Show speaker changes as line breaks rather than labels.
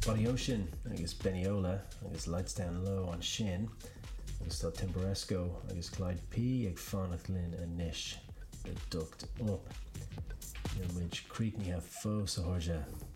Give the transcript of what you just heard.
Ocean agus Beniola agus Lightstown Low an sin agus tá Timberesco agus Clyde P ag Fánach Lynn a Nish the Ducked Up. Muid Creekney have faux sa horja